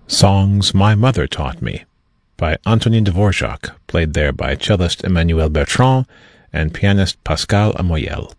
Songs My Mother Taught Me by Antonin Dvorak, played there by cellist Emmanuel Bertrand and pianist Pascal Amoyel.